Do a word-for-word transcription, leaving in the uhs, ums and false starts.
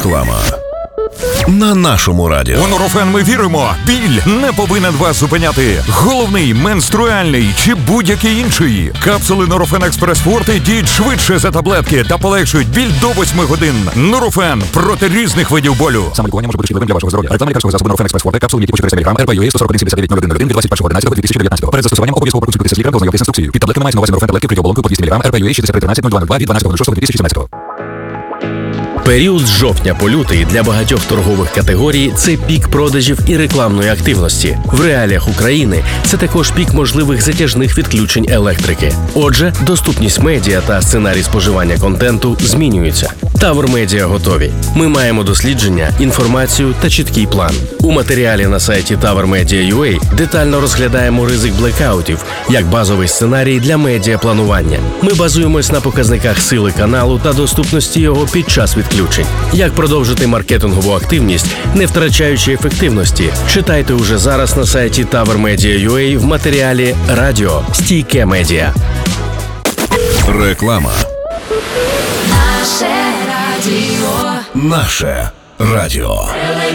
Реклама на нашому радіо. У Нурофен ми віримо, біль не повинен вас зупиняти. Головний, менструальний чи будь-який інший. Капсули Нурофен Експрес Форте діють швидше за таблетки та полегшують біль до восьми годин. Нурофен проти різних видів болю. Саме лікування може бути шкідливим для вашого здоров'я. Реклама лікарського засобу Нурофен Експрес Форте, капсули які по чотириста міліграм, ар пі ю ей сто сорок один сімдесят дев'ять нуль один нуль один від двадцять першого одинадцятого дві тисячі дев'ятнадцятого. Перед застосуванням обов'язково проконсультуйтеся з лікарем та ознайомтесь з інструкцією. Під таблетками мається на увазі Нурофен таблетки вкриті оболонкою по двісті міліграм, ар пі ю ей шістдесят три тринадцять нуль два нуль два від дванадцятого шостого дві тисячі сімнадцятого. Період з жовтня по лютий для багатьох торгових категорій – це пік продажів і рекламної активності. В реаліях України це також пік можливих затяжних відключень електрики. Отже, доступність медіа та сценарій споживання контенту змінюються. Тавр Медіа готові. Ми маємо дослідження, інформацію та чіткий план. У матеріалі на сайті тавр медіа крапка ю а детально розглядаємо ризик блекаутів як базовий сценарій для медіапланування. Ми базуємось на показниках сили каналу та доступності його під час відключень. Як продовжити маркетингову активність, не втрачаючи ефективності? Читайте уже зараз на сайті тавр медіа крапка ю а в матеріалі «Радіо. Стійке медіа». Реклама. Наше радіо. Наше радіо.